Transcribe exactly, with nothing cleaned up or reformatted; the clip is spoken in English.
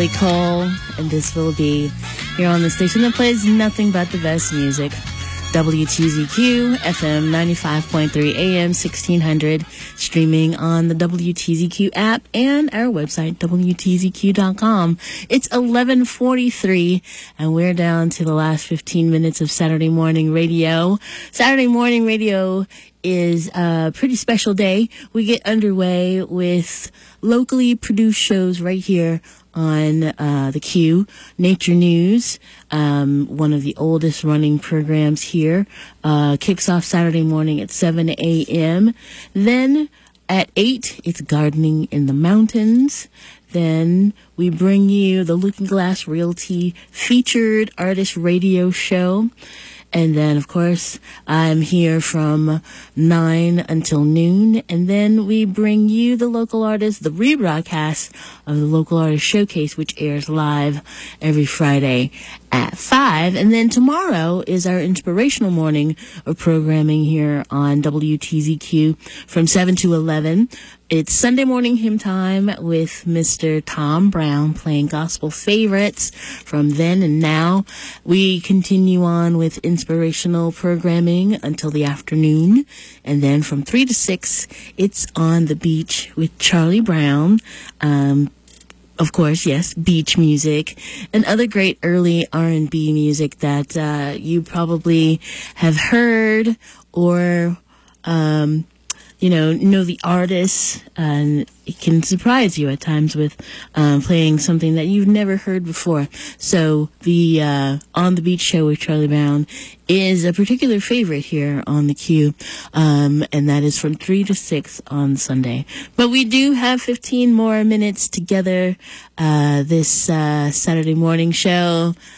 Natalie Cole, and this will be here on the station that plays nothing but the best music. W T Z Q, F M ninety-five point three, A M sixteen hundred, streaming on the W T Z Q app and our website, W T Z Q dot com. It's eleven forty-three, and we're down to the last fifteen minutes of Saturday morning radio. Saturday morning radio is a pretty special day. We get underway with locally produced shows right here on uh, the Q. Nature News, um, one of the oldest running programs here, uh, kicks off Saturday morning at seven a.m. Then at eight, it's Gardening in the Mountains. Then we bring you the Looking Glass Realty featured artist radio show. And then, of course, I'm here from nine until noon. And then we bring you the local artist, the rebroadcast of the Local Artist Showcase, which airs live every Friday at five. And then tomorrow is our inspirational morning of programming here on W T Z Q from seven to eleven. It's Sunday morning hymn time with Mister Tom Brown playing gospel favorites from then and now. We continue on with inspirational programming until the afternoon. And then from three to six, it's On the Beach with Charlie Brown. Um, Of course, yes, beach music and other great early R and B music that uh, you probably have heard or, um, you know, know the artists, and it can surprise you at times with um, playing something that you've never heard before. So the uh, On the Beach show with Charlie Brown is a particular favorite here on the Q, um, and that is from three to six on Sunday. But we do have fifteen more minutes together uh, this uh, Saturday morning show.